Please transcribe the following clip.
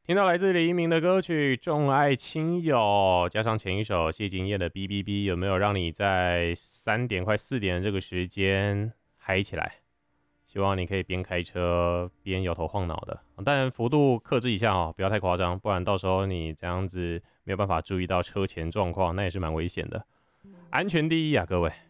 听到来自李一鸣的歌曲《众爱亲友》，加上前一首谢金燕的《哔哔哔》，有没有让你在3点快4点的这个时间嗨起来？希望你可以边开车边摇头晃脑的，但幅度克制一下哦，不要太夸张，不然到时候你这样子没有办法注意到车前状况，那也是蛮危险的。安全第一啊，各位。